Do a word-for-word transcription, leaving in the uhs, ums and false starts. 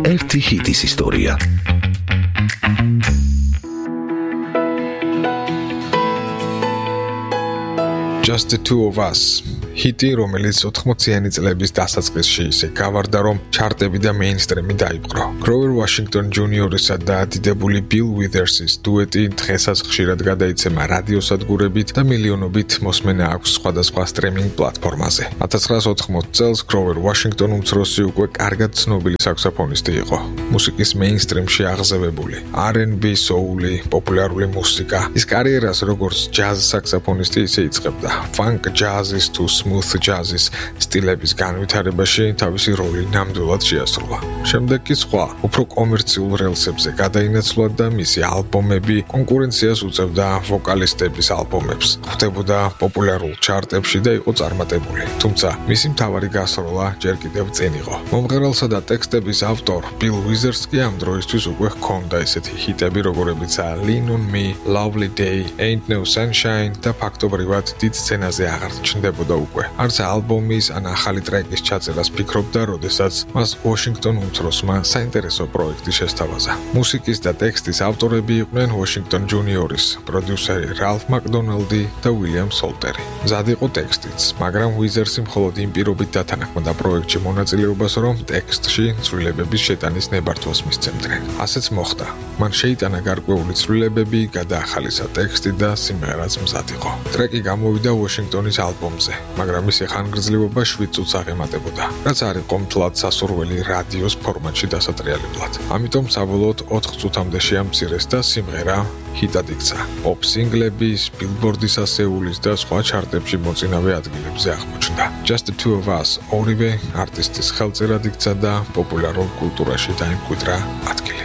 ერთი ჰიტის ისტორია. Just the two of us. ჰიტი, რომელიც ოთხმოციანი წლების დასაწყისში ისე გავარდა, რომ ჩარტები და მეინსტრიმი დაიპყრო. Grover Washington ჯუნიორისა და დიდებული Bill Withers-ის დუეტი დღესაც ხშირად გადაიცემა რადიოსადგურებით და მილიონობით მოსმენა აქვს სხვადასხვა სტრიმინგ პლატფორმაზე. ათას ცხრაას ოთხმოცი წელს Grover Washington უმცროსი უკვე კარგად ცნობილი საქსოფონისტი იყო. მუსიკის მეინსტრიმში აღზევებული R and B, soul-ი, პოპულარული მუსიკა. ის კარიერას როგორც ჯაზ საქსოფონისტი ისე იწყებდა. Funk, jazz-ის თუ smooth jazz-ის სტილების განვითარებაში თავისი როლი ნამდვილად შეასრულა. შემდეგ კი სხვა, უფრო კომერციულ რელსებზე გადაინაცვლა და მისი ალბომები კონკურენციას უწევდა ვოკალისტების ალბომებს. ხვდებოდა პოპულარულ ჩარტებში და იყო წარმატებული. თუმცა მისი მთავარი გასროლა ჯერ კიდევ წინ იყო. მომღერალსა და ტექსტების ავტორ Bill Withers კი ამ დროისთვის უკვე ჰქონდა ესეთი ჰიტები, როგორებიცაა Lean on Me, Lovely Day, Ain't No Sunshine და ფაქტობრივად დიდ სცენაზე აღარ ჩნდებოდა უკვე. არც ალბომის ან ახალი ტრეკის ჩაწერას ფიქრობდა, როდესაც მას Washington უმცროსმა საინტერესო პროექტი შესთავაზა. მუსიკის და ტექსტის ავტორები იყვნენ Washington ჯუნიორის, პროდიუსერი Ralph McDonald-ი და William Salter-ი. მზად იყო ტექსტიც, მაგრამ Withers-ი მხოლოდ იმ პირობით დათანხმდა პროექტში მონაწილეობას, რომ ტექსტში ცვლილებების შეტანის ნებართვას მისცემდნენ. ასეც მოხდა. მან შეიტანა გარკვეული ცვლილებები, გადაახალისა ტექსტი და სიმღერაც მზად იყო. ტრეკი გამოვიდა Washington-ის ალბომზე, მაგრამ მისი ხანგრძლივობა შვიდ წუთს აღემატებოდა, რაც არ იყო მთლად სასურველი რადიოს ფორმატში დასატრიალებლად. ამიტომ საბოლოოდ ოთხ წუთამდე შეამცირეს და სიმღერა ჰიტად იქცა. პოპ სინგლების, Billboard-ის ასეულის და სხვა ჩარტებში მოწინავე ადგილებზე აღმოჩნდა. Just the two of us ორივე არტისტის ხელწერად იქცა და პოპულარულ კულტურაში დაიმკვიდრა ადგილი.